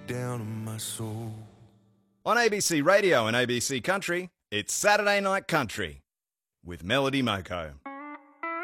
down in my soul. On ABC Radio and ABC Country, it's Saturday Night Country with Melody Moko.